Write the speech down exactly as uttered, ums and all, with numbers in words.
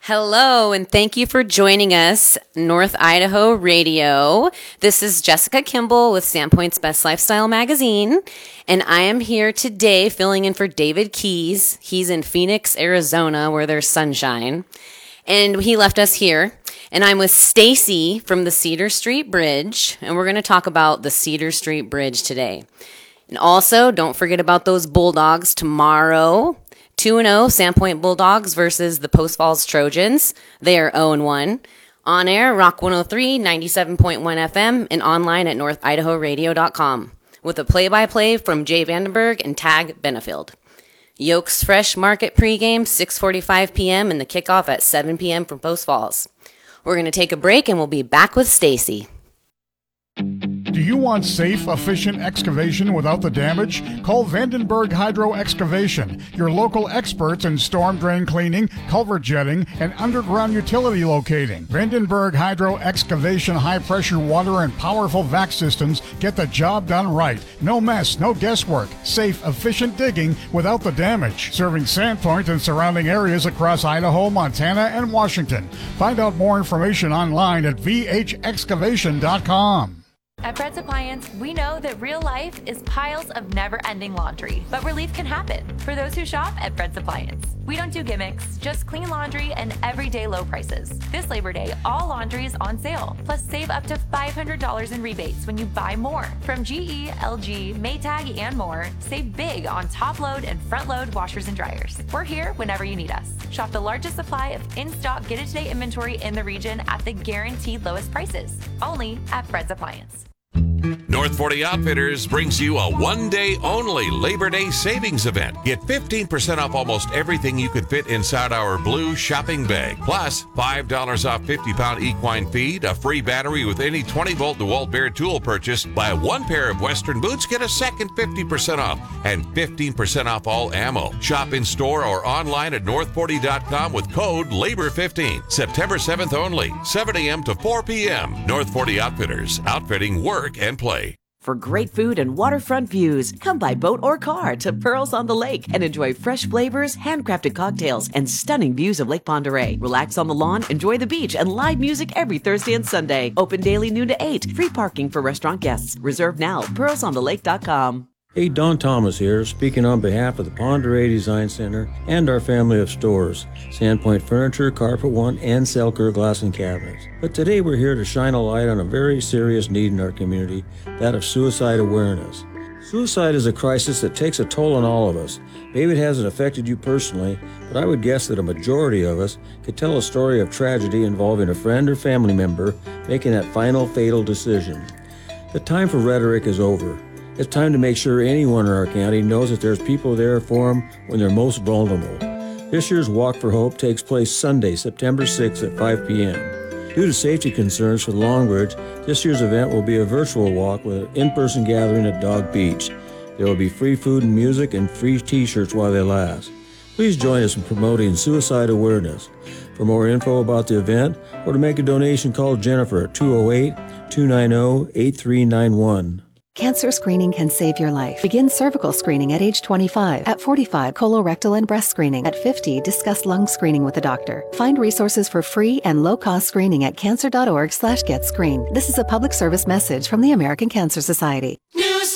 Hello, and thank you for joining us, North Idaho Radio. This is Jessica Kimball with Sandpoint's Best Lifestyle Magazine, and I am here today filling in for David Keys. He's in Phoenix, Arizona, where there's sunshine, and he left us here. And I'm with Stacy from the Cedar Street Bridge, and we're going to talk about the Cedar Street Bridge today. And also, don't forget about those Bulldogs tomorrow. two and oh Sandpoint Bulldogs versus the Post Falls Trojans. They are oh and one. On air, Rock one oh three, ninety-seven point one F M, and online at north idaho radio dot com. With a play-by-play from Jay Vandenberg and Tag Benefield. Yolks Fresh Market pregame, six forty-five p.m. and the kickoff at seven p.m. from Post Falls. We're going to take a break and we'll be back with Stacy. Do you want safe, efficient excavation without the damage? Call Vandenberg Hydro Excavation, your local experts in storm drain cleaning, culvert jetting, and underground utility locating. Vandenberg Hydro Excavation high-pressure water and powerful vac systems get the job done right. No mess, no guesswork. Safe, efficient digging without the damage. Serving Sandpoint and surrounding areas across Idaho, Montana, and Washington. Find out more information online at v h excavation dot com. At Fred's Appliance, we know that real life is piles of never-ending laundry, but relief can happen for those who shop at Fred's Appliance. We don't do gimmicks, just clean laundry and everyday low prices. This Labor Day, all laundry is on sale. Plus, save up to five hundred dollars in rebates when you buy more. From G E, L G, Maytag, and more, save big on top-load and front-load washers and dryers. We're here whenever you need us. Shop the largest supply of in-stock get-it-today inventory in the region at the guaranteed lowest prices. Only at Fred's Appliance. North forty Outfitters brings you a one-day only Labor Day savings event. Get fifteen percent off almost everything you could fit inside our blue shopping bag. Plus, five dollars off fifty-pound equine feed, a free battery with any twenty-volt DeWalt Bear tool purchase. Buy one pair of Western boots, get a second fifty percent off, and fifteen percent off all ammo. Shop in store or online at north forty dot com with code labor fifteen. September seventh only, seven a.m. to four p.m. North forty Outfitters, outfitting work and play. For great food and waterfront views, come by boat or car to Pearls on the Lake and enjoy fresh flavors, handcrafted cocktails, and stunning views of Lake Pend Oreille. Relax on the lawn, enjoy the beach, and live music every Thursday and Sunday. Open daily noon to eight. Free parking for restaurant guests. Reserve now. pearls on the lake dot com. Hey, Don Thomas here, speaking on behalf of the Pend Oreille Design Center and our family of stores, Sandpoint Furniture, Carpet One, and Selker Glass and Cabinets. But today we're here to shine a light on a very serious need in our community, that of suicide awareness. Suicide is a crisis that takes a toll on all of us. Maybe it hasn't affected you personally, but I would guess that a majority of us could tell a story of tragedy involving a friend or family member making that final fatal decision. The time for rhetoric is over. It's time to make sure anyone in our county knows that there's people there for them when they're most vulnerable. This year's Walk for Hope takes place Sunday, September sixth at five p.m. Due to safety concerns for the Long Bridge, this year's event will be a virtual walk with an in-person gathering at Dog Beach. There will be free food and music and free t-shirts while they last. Please join us in promoting suicide awareness. For more info about the event or to make a donation, call Jennifer at two oh eight, two nine zero, eight three nine one. Cancer screening can save your life. Begin cervical screening at age twenty-five. At forty-five, colorectal and breast screening. At fifty, discuss lung screening with a doctor. Find resources for free and low-cost screening at cancer dot org slash get screened. This is a public service message from the American Cancer Society.